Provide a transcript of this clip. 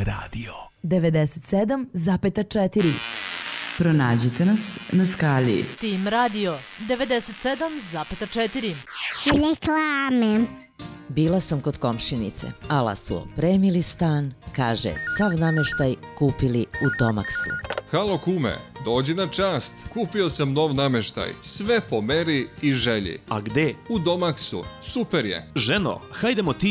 radio. 97,4. Pronađite nas na skali Tim Radio 97,4. Reklame. Bila sam kod komšinice, ala su opremili stan, kaže, sav nameštaj kupili u Domaksu. Halo kume, dođi na čast. Kupio sam nov nameštaj, sve po meri i želji. A gde? U Domaksu, super je. Ženo, hajdemo ti